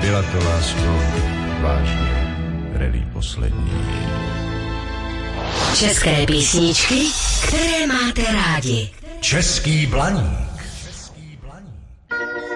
Byla to, lásko, vážně rally poslední. České písničky, které máte rádi. Český Blaník.